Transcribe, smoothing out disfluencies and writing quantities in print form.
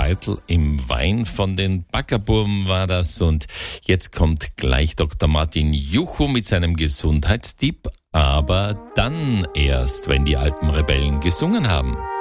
Beitel im Wein von den Backerburm war das. Und jetzt kommt gleich Dr. Martin Jucho mit seinem Gesundheitstipp. Aber dann erst, wenn die Alpenrebellen gesungen haben.